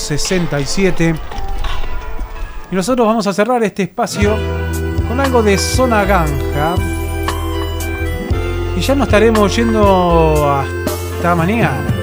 22:67. Y nosotros vamos a cerrar este espacio con algo de Zona Ganja. Y ya nos estaremos yendo hasta mañana.